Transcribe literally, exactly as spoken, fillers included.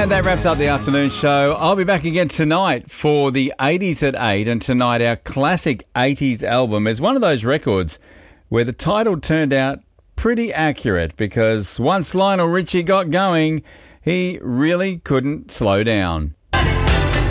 And that wraps up the afternoon show. I'll be back again tonight for the eighties at eight. And tonight our classic eighties album is one of those records where the title turned out pretty accurate because once Lionel Richie got going, he really couldn't slow down.